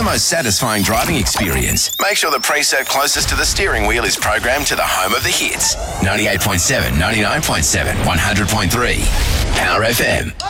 most satisfying driving experience. Make sure the preset closest to the steering wheel is programmed to the home of the hits. 98.7, 99.7, 100.3. Power FM.